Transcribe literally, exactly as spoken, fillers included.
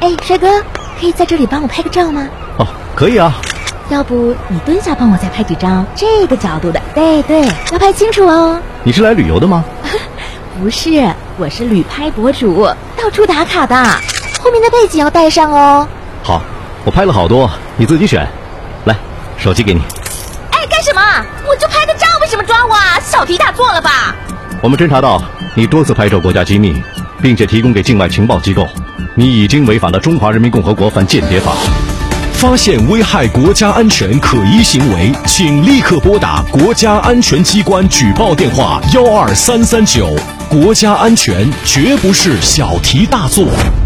哎，帅哥，可以在这里帮我拍个照吗？ 哦，可以啊。 要不你蹲下帮我再拍几张这个角度的？对对，要拍清楚哦。 你是来旅游的吗？ 不是，我是旅拍博主，到处打卡的。后面的背景要带上哦。 好，我拍了好多，你自己选。来，手机给你。 哎，干什么？我就拍个照，为什么抓我啊？小题大做了吧？ 我们侦查到你多次拍摄国家机密，并且提供给境外情报机构，你已经违反了《中华人民共和国反间谍法》。 发现危害国家安全可疑行为，请立刻拨打国家安全机关举报电话幺二三三九。国家安全绝不是小题大做。